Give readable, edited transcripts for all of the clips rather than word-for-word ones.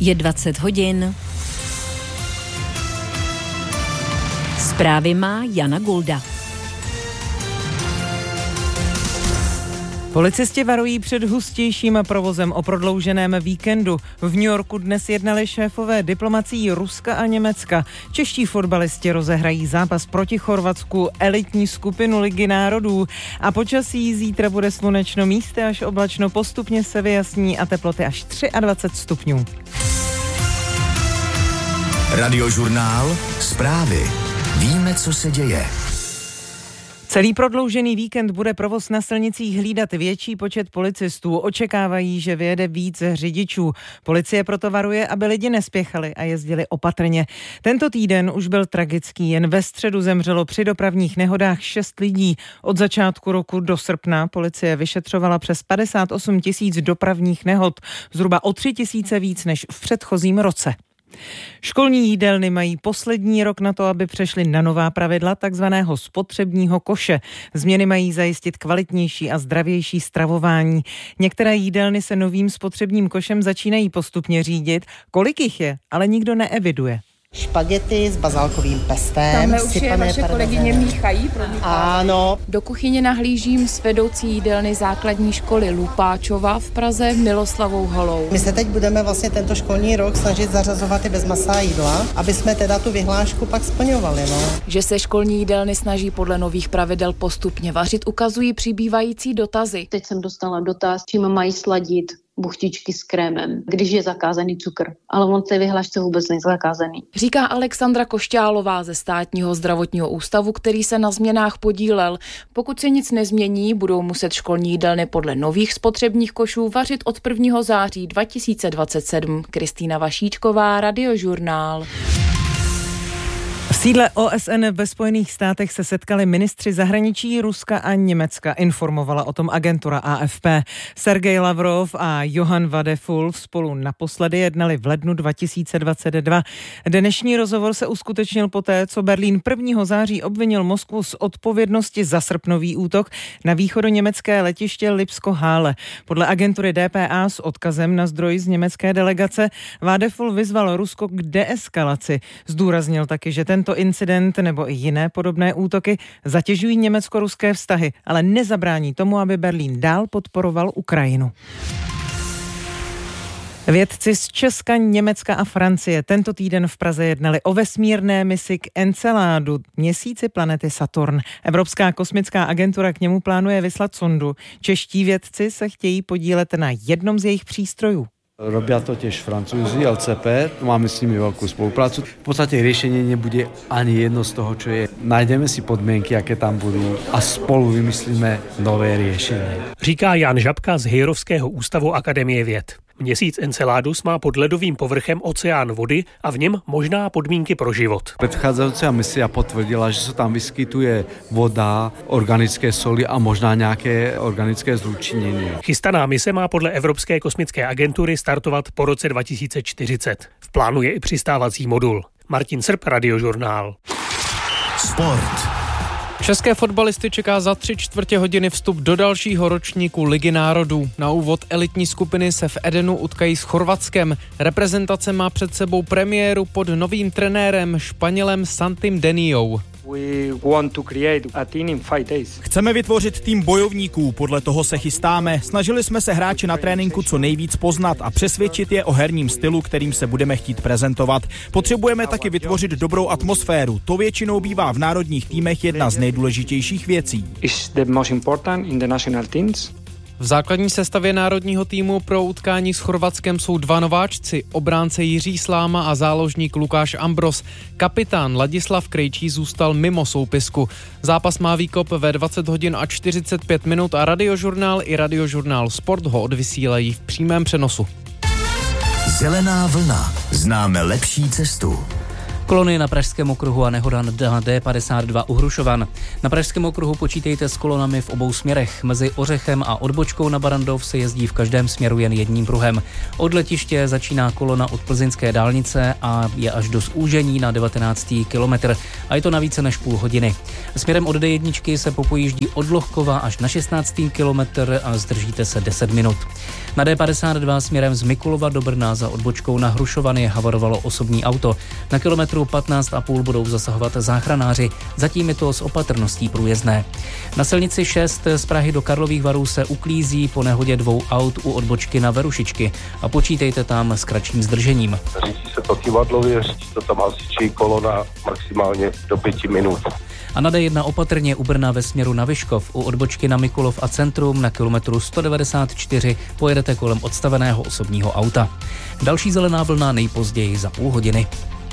Je 20 hodin. Zprávy má Jana Gulda. Policisti varují před hustějším provozem o prodlouženém víkendu. V New Yorku dnes jednali šéfové diplomacií Ruska a Německa. Čeští fotbalisti rozehrají zápas proti Chorvatsku elitní skupinu Ligy národů. A počasí zítra bude slunečno, místy až oblačno, postupně se vyjasní a teploty až 23 stupňů. Radiožurnál Zprávy. Víme, co se děje. Celý prodloužený víkend bude provoz na silnicích hlídat větší počet policistů. Očekávají, že vyjede víc řidičů. Policie proto varuje, aby lidi nespěchali a jezdili opatrně. Tento týden už byl tragický. Jen ve středu zemřelo při dopravních nehodách 6 lidí. Od začátku roku do srpna policie vyšetřovala přes 58 000 dopravních nehod. Zhruba o 3 000 víc než v předchozím roce. Školní jídelny mají poslední rok na to, aby přešly na nová pravidla takzvaného spotřebního koše. Změny mají zajistit kvalitnější a zdravější stravování. Některé jídelny se novým spotřebním košem začínají postupně řídit. Kolik jich je, ale nikdo neeviduje. Špagety s bazálkovým pestem. Tamhle už je vaše kolegyně míchají. Ano. Do kuchyně nahlížím s vedoucí jídelny základní školy Lupáčova v Praze Miloslavou Holou. My se teď budeme vlastně tento školní rok snažit zařazovat i bezmasá jídla, aby jsme teda tu vyhlášku pak splňovali. Že se školní jídelny snaží podle nových pravidel postupně vařit, ukazují přibývající dotazy. Teď jsem dostala dotaz, čím mají sladit buchtičky s krémem, když je zakázaný cukr. Ale on té vyhlášce vůbec není zakázaný. Říká Alexandra Košťálová ze Státního zdravotního ústavu, který se na změnách podílel. Pokud se nic nezmění, budou muset školní jídelny podle nových spotřebních košů vařit od 1. září 2027. Kristýna Vašíčková, Radiožurnál. V sídle OSN ve Spojených státech se setkali ministři zahraničí Ruska a Německa, informovala o tom agentura AFP. Sergej Lavrov a Johann Vadeful spolu naposledy jednali v lednu 2022. Dnešní rozhovor se uskutečnil poté, co Berlín 1. září obvinil Moskvu z odpovědnosti za srpnový útok na východoněmecké letiště Lipsko-Hále. Podle agentury DPA s odkazem na zdroj z německé delegace Vadeful vyzval Rusko k deeskalaci. Zdůraznil taky, že tento incident nebo i jiné podobné útoky zatěžují německo-ruské vztahy, ale nezabrání tomu, aby Berlín dál podporoval Ukrajinu. Vědci z Česka, Německa a Francie tento týden v Praze jednali o vesmírné misi k Enceládu, měsíci planety Saturn. Evropská kosmická agentura k němu plánuje vyslat sondu. Čeští vědci se chtějí podílet na jednom z jejich přístrojů. Robia to tiež Francúzi, LCP, máme s nimi veľkú spoluprácu. V podstate riešenie nebude ani jedno z toho, čo je. Najdeme si podmienky, aké tam budú a spolu vymyslíme nové riešenie. Říká Jan Žabka z Hejrovského ústavu Akademie věd. Měsíc Enceladus má pod ledovým povrchem oceán vody a v něm možná podmínky pro život. Predchádzajúca misia potvrdila, že sa tam vyskytuje voda, organické soli a možná nějaké organické zlúčeniny. Chystaná mise má podle Evropské kosmické agentury startovat po roce 2040. V plánu je i přistávací modul. Martin Srb, Radiožurnál. Sport. České fotbalisty čeká za 3/4 hodiny vstup do dalšího ročníku Ligy národů. Na úvod elitní skupiny se v Edenu utkají s Chorvatskem. Reprezentace má před sebou premiéru pod novým trenérem Španělem Santim Deniou. Chceme vytvořit tým bojovníků, podle toho se chystáme. Snažili jsme se hráče na tréninku co nejvíc poznat a přesvědčit je o herním stylu, kterým se budeme chtít prezentovat. Potřebujeme taky vytvořit dobrou atmosféru. To většinou bývá v národních týmech jedna z nejdůležitějších věcí. V základní sestavě národního týmu pro utkání s Chorvatskem jsou 2 nováčci, obránce Jiří Sláma a záložník Lukáš Ambros. Kapitán Ladislav Krejčí zůstal mimo soupisku. Zápas má výkop ve 20 hodin a 45 minut a Radiožurnál i Radiožurnál Sport ho odvysílají v přímém přenosu. Zelená vlna. Známe lepší cestu. Kolony na Pražském okruhu a nehoda na D52 u Hrušovan. Na Pražském okruhu počítejte s kolonami v obou směrech. Mezi Ořechem a Odbočkou na Barrandov se jezdí v každém směru jen jedním pruhem. Od letiště začíná kolona od plzeňské dálnice a je až do zúžení na 19. kilometr. A je to na více než půl hodiny. Směrem od D1 se popojíždí od Lohkova až na 16. kilometr a zdržíte se 10 minut. Na D52 směrem z Mikulova do Brna za Odbočkou na Hrušovany havarovalo osobní auto. Na kilometru 15,5 budou zasahovat záchranáři, zatím je to s opatrností průjezdné. Na silnici 6 z Prahy do Karlových Varů se uklízí po nehodě 2 aut u odbočky na Verušičky a počítejte tam s kratším zdržením. Řítí se to kyvadlově, řítí to tam hasiči, kolona maximálně do 5 minut. A na D1 opatrně u Brna ve směru na Vyškov, u odbočky na Mikulov a Centrum na kilometru 194 pojedete kolem odstaveného osobního auta. Další zelená vlna nejpozději za půl hodiny.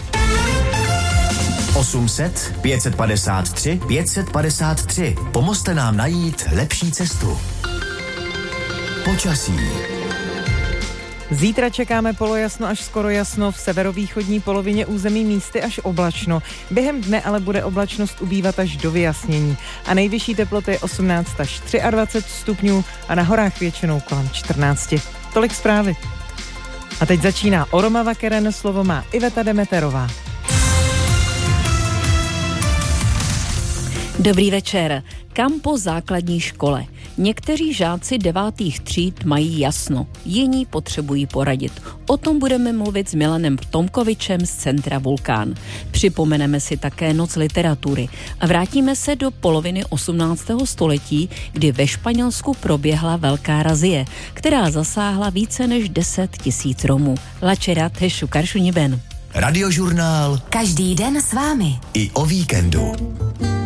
800 553 553. Pomozte nám najít lepší cestu. Počasí. Zítra čekáme polojasno až skoro jasno, v severovýchodní polovině území místy až oblačno. Během dne ale bude oblačnost ubývat až do vyjasnění. A nejvyšší teploty je 18 až 23 stupňů a na horách většinou kolem 14. Tolik zprávy. A teď začíná Oroma Vakeren, slovo má Iveta Demeterová. Dobrý večer. Kam po základní škole? Někteří žáci 9. tříd mají jasno, jiní potřebují poradit. O tom budeme mluvit s Milanem Tomkovičem z Centra Vulkán. Připomeneme si také Noc literatury a vrátíme se do poloviny 18. století, kdy ve Španělsku proběhla velká razie, která zasáhla více než 10 000 Romů. Lačerat Šukar Šuniben. Radiožurnál. Každý den s vámi. I o víkendu.